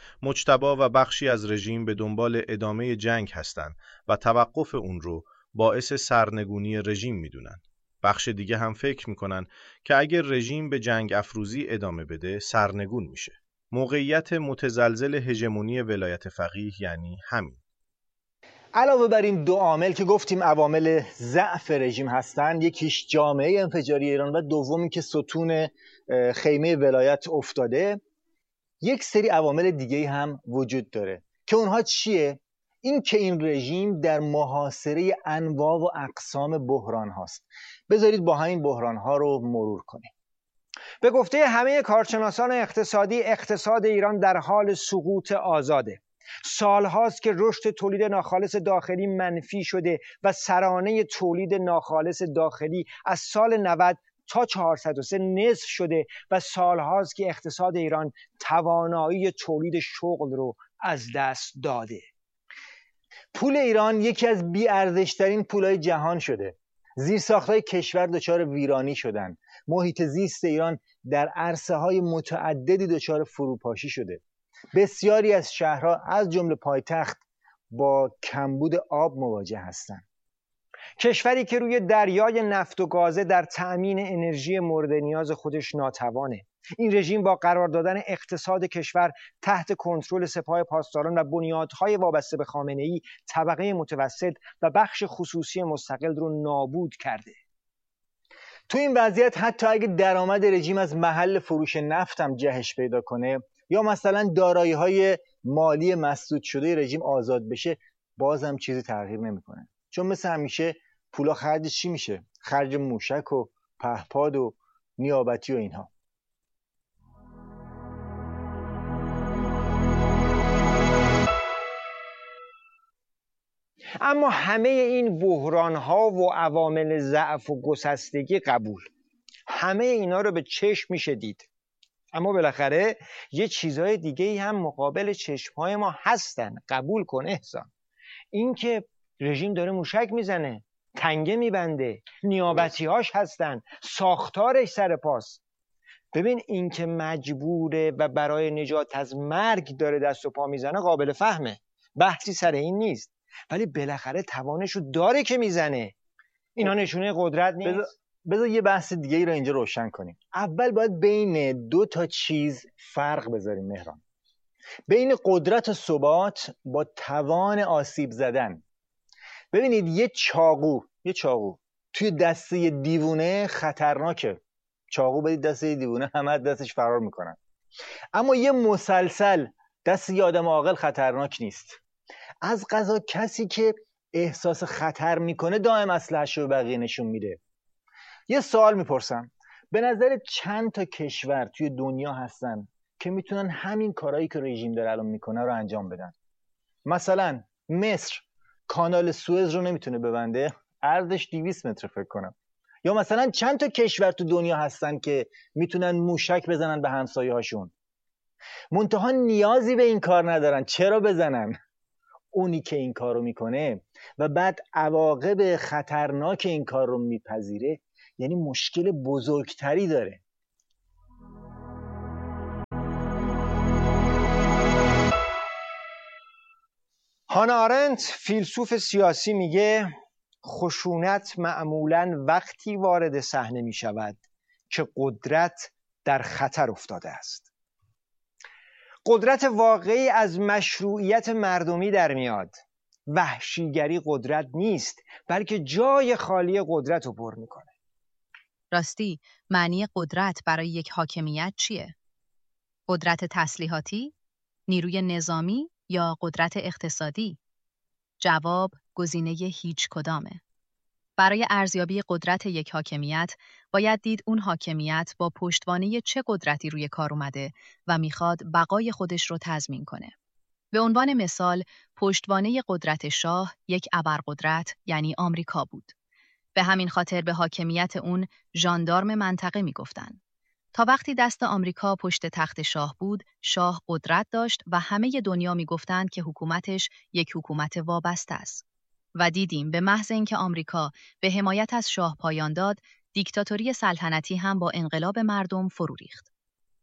مجتبی و بخشی از رژیم به دنبال ادامه جنگ هستند و توقف اون رو باعث سرنگونی رژیم میدونن. بخش دیگه هم فکر میکنن که اگر رژیم به جنگ افروزی ادامه بده سرنگون میشه. موقعیت متزلزل هژمونی ولایت فقیه یعنی همین. علاوه بر این دو عامل که گفتیم عوامل ضعف رژیم هستند، یکیش جامعه انفجاری ایران و دومی که ستون خیمه ولایت افتاده، یک سری عوامل دیگه هم وجود داره که اونها چیه؟ این که این رژیم در محاصره انواع و اقسام بحران هاست. بذارید با همین بحران ها رو مرور کنیم. به گفته همه کارشناسان اقتصادی، اقتصاد ایران در حال سقوط آزاده. سالهاست که رشد تولید ناخالص داخلی منفی شده و سرانه تولید ناخالص داخلی از سال 90 تا 403 نصف شده و سالهاست که اقتصاد ایران توانایی تولید شغل رو از دست داده. پول ایران یکی از بی‌ارزش‌ترین پولهای جهان شده. زیرساخت‌های کشور دچار ویرانی شدن. محیط زیست ایران در عرصه‌های متعددی دچار فروپاشی شده. بسیاری از شهرها از جمله پایتخت با کمبود آب مواجه هستند. کشوری که روی دریای نفت و گازه در تأمین انرژی مورد نیاز خودش ناتوانه. این رژیم با قرار دادن اقتصاد کشور تحت کنترل سپاه پاسداران و بنیادهای وابسته به خامنه‌ای، طبقه متوسط و بخش خصوصی مستقل رو نابود کرده. تو این وضعیت حتی اگه درآمد رژیم از محل فروش نفت هم جهش پیدا کنه یا مثلا دارایی‌های مالی مسدود شده رژیم آزاد بشه، بازم چیزی تغییر نمی‌کنه. چون مثل همیشه پولا خرج چی میشه؟ خرج موشک و پهپاد و نیابتی و اینها. اما همه این بحران‌ها و عوامل ضعف و گسستگی قبول، همه اینا رو به چشم میشه دید. اما بالاخره یه چیزهای دیگه هم مقابل چشمهای ما هستن. قبول کن احسان، این که رژیم داره موشک میزنه، تنگه میبنده، نیابتی‌هاش هستن، ساختارش سر پاست. ببین این که مجبوره و برای نجات از مرگ داره دست و پا میزنه قابل فهمه، بحثی سر این نیست، ولی بالاخره توانشو داره که میزنه. اینا نشونه قدرت نیست. بذار یه بحث دیگه ای رو اینجا روشن کنیم. اول باید بین دو تا چیز فرق بذاریم مهران. بین قدرت و ثبات با توان آسیب زدن. ببینید یه چاقو توی دسته دیوونه خطرناکه. چاقو بدید دسته دیوونه همه دستش فرار میکنن. اما یه مسلسل دست یه آدم عاقل خطرناک نیست. از قضا کسی که احساس خطر میکنه دائم اسلحه‌شو به بقیه نشون میده. یه سوال میپرسم، به نظر چند تا کشور توی دنیا هستن که میتونن همین کارهایی که رژیم داره الان میکنه رو انجام بدن؟ مثلا مصر کانال سوئز رو نمیتونه ببنده، عرضش 200 متر فکر کنم. یا مثلا چند تا کشور تو دنیا هستن که میتونن موشک بزنن به همسایه هاشون؟ منتها نیازی به این کار ندارن. چرا بزنن؟ اونی که این کار رو میکنه و بعد عواقب خطرناک این کار رو میپذیره، یعنی مشکل بزرگتری داره. هانا آرنت فیلسوف سیاسی میگه خشونت معمولاً وقتی وارد صحنه میشود که قدرت در خطر افتاده است. قدرت واقعی از مشروعیت مردمی در میاد. وحشیگری قدرت نیست، بلکه جای خالی قدرت رو پر میکنه. راستی معنی قدرت برای یک حاکمیت چیه؟ قدرت تسلیحاتی، نیروی نظامی یا قدرت اقتصادی؟ جواب گزینه هیچ کدامه. برای ارزیابی قدرت یک حاکمیت باید دید اون حاکمیت با پشتوانه چه قدرتی روی کار اومده و میخواد بقای خودش رو تضمین کنه. به عنوان مثال، پشتوانه قدرت شاه یک ابرقدرت یعنی آمریکا بود. به همین خاطر به حاکمیت اون ژاندارم منطقه میگفتن. تا وقتی دست آمریکا پشت تخت شاه بود، شاه قدرت داشت و همه دنیا میگفتند که حکومتش یک حکومت وابسته است. و دیدیم به محض اینکه آمریکا به حمایت از شاه پایان داد، دیکتاتوری سلطنتی هم با انقلاب مردم فرو ریخت.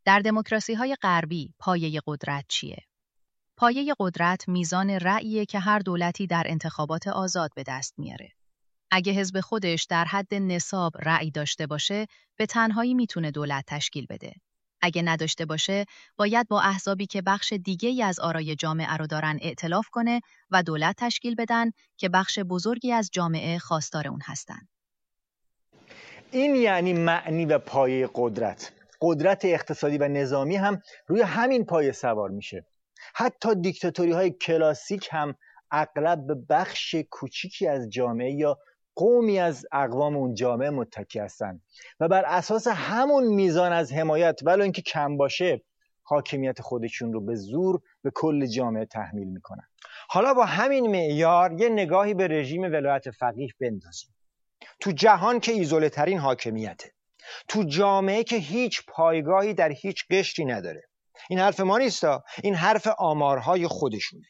در دموکراسی‌های غربی پایه قدرت چیه؟ پایه قدرت میزان رأیه که هر دولتی در انتخابات آزاد به دست میاره. اگه حزب خودش در حد نصاب رأی داشته باشه، به تنهایی میتونه دولت تشکیل بده. اگه نداشته باشه، باید با احزابی که بخش دیگه‌ای از آرای جامعه رو دارن ائتلاف کنه و دولت تشکیل بدن که بخش بزرگی از جامعه خواستار اون هستن. این یعنی معنی و پایه قدرت. قدرت اقتصادی و نظامی هم روی همین پایه سوار میشه. حتی دیکتاتوری‌های کلاسیک هم اغلب به بخش کوچیکی از جامعه یا قومی از اقوام اون جامعه متکی هستند و بر اساس همون میزان از حمایت ولو اینکه کم باشه حاکمیت خودشون رو به زور به کل جامعه تحمیل میکنن. حالا با همین معیار یه نگاهی به رژیم ولایت فقیه بندازیم. تو جهان که ایزوله ترین حاکمیته، تو جامعه که هیچ پایگاهی در هیچ قشری نداره. این حرف ما نیستا، این حرف آمارهای خودشونه.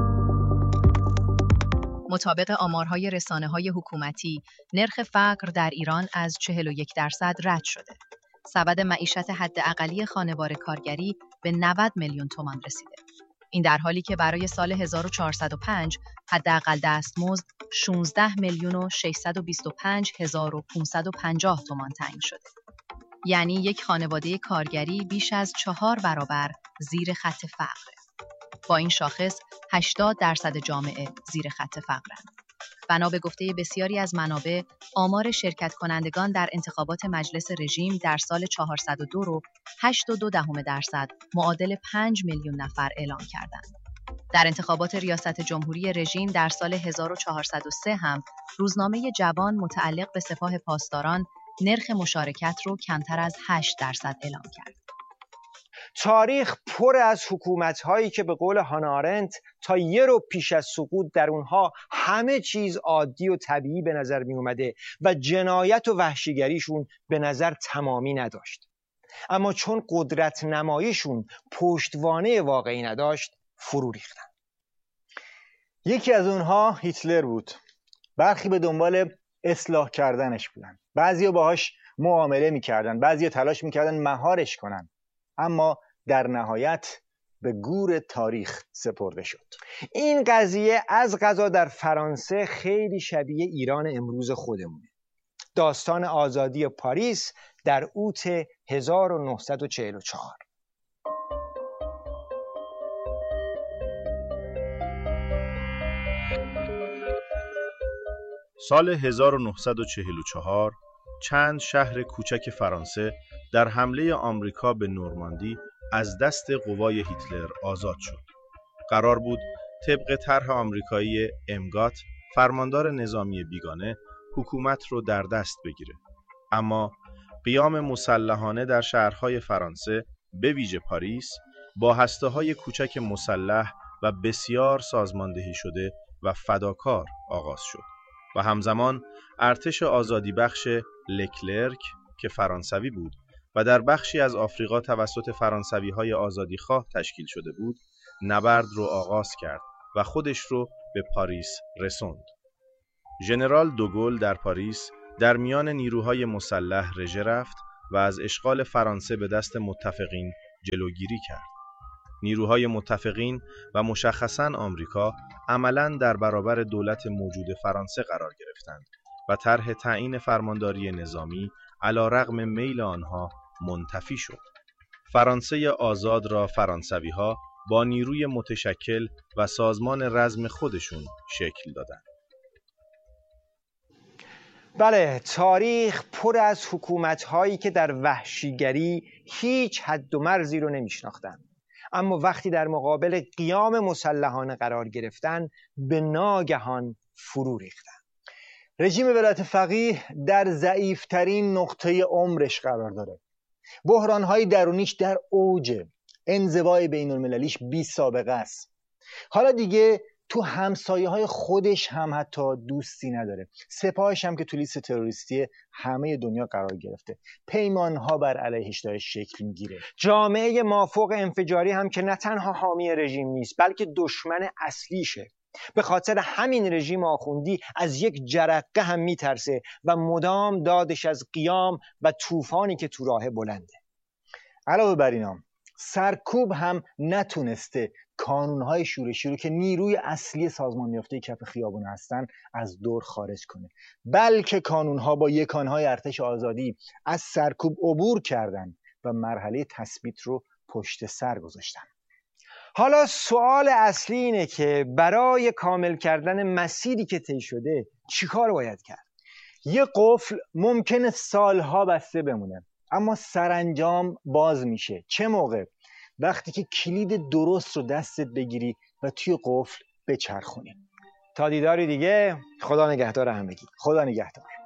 مطابق آمارهای رسانه‌های حکومتی، نرخ فقر در ایران از 41% رد شده. سبد معیشت حداقلی خانوار کارگری به 90 میلیون تومان رسیده. این در حالی که برای سال 1405 حداقل دستمزد 16 میلیون و 625 هزار و 550 تومان تعیین شده. یعنی یک خانواده کارگری بیش از 4 برابر زیر خط فقر. با این شاخص 80% جامعه زیر خط فقرند. بنا به گفته بسیاری از منابع، آمار شرکت کنندگان در انتخابات مجلس رژیم در سال 402 رو 8.2% معادل 5 میلیون نفر اعلام کردند. در انتخابات ریاست جمهوری رژیم در سال 1403 هم روزنامه جوان متعلق به سپاه پاسداران نرخ مشارکت رو کمتر از 8% اعلام کرد. تاریخ پر از حکومت‌هایی که به قول هانا آرنت تا یه رو پیش از سقوط در اونها همه چیز عادی و طبیعی به نظر می اومده و جنایت و وحشیگریشون به نظر تمامی نداشت. اما چون قدرت نماییشون پشتوانه واقعی نداشت فرو ریختن. یکی از اونها هیتلر بود. برخی به دنبال اصلاح کردنش بودن. بعضیا باهاش معامله میکردن، بعضیا تلاش میکردن مهارش کنن. اما در نهایت به گور تاریخ سپرده شد. این قضیه از قضا در فرانسه خیلی شبیه ایران امروز خودمونه. داستان آزادی پاریس در اوت 1944. سال 1944 چند شهر کوچک فرانسه در حمله آمریکا به نورماندی از دست قوای هیتلر آزاد شد. قرار بود طبق طرح آمریکایی امگات فرماندار نظامی بیگانه حکومت رو در دست بگیره. اما قیام مسلحانه در شهرهای فرانسه به ویژه پاریس با هسته‌های کوچک مسلح و بسیار سازماندهی شده و فداکار آغاز شد و همزمان ارتش آزادی بخش لکلرک که فرانسوی بود و در بخشی از آفریقا توسط فرانسوی‌های آزادیخواه تشکیل شده بود، نبرد رو آغاز کرد و خودش رو به پاریس رسوند. ژنرال دوگل در پاریس در میان نیروهای مسلح رژه رفت و از اشغال فرانسه به دست متفقین جلوگیری کرد. نیروهای متفقین و مشخصاً آمریکا عملاً در برابر دولت موجود فرانسه قرار گرفتند و طرح تعیین فرمانداری نظامی علی‌رغم میل آنها منتفی شد. فرانسه آزاد را فرانسوی‌ها با نیروی متشکل و سازمان رزم خودشون شکل دادند. بله، تاریخ پر از حکومت‌هایی که در وحشیگری هیچ حد و مرزی رو نمی‌شناختند، اما وقتی در مقابل قیام مسلحانه قرار گرفتن به ناگهان فرو ریختند. رژیم ولایت فقیه در ضعیف‌ترین نقطه عمرش قرار داره. بحران‌های درونیش در اوج، انزوای بین‌المللیش بی سابقه است. حالا دیگه تو همسایه‌های خودش هم حتی دوستی نداره. سپاهش هم که تو لیست تروریستی همه دنیا قرار گرفته. پیمان‌ها بر علیهش داره شکل میگیره. جامعه مافوق انفجاری هم که نه تنها حامی رژیم نیست بلکه دشمن اصلیشه. به خاطر همین رژیم آخوندی از یک جرقه هم میترسه و مدام دادش از قیام و طوفانی که تو راه بلنده. علاوه بر اینا سرکوب هم نتونسته کانونهای شورشی رو که نیروی اصلی سازمان یافته کف خیابون هستن از دور خارج کنه، بلکه کانونها با یکانهای ارتش آزادی از سرکوب عبور کردن و مرحله تثبیت رو پشت سر گذاشتن. حالا سوال اصلی اینه که برای کامل کردن مسیری که طی شده چیکار باید کرد؟ یه قفل ممکنه سالها بسته بمونه اما سرانجام باز میشه. چه موقع؟ وقتی که کلید درست رو دستت بگیری و توی قفل بچرخونی. تا دیداری دیگه، خدا نگهدار همگی. خدا نگهدار.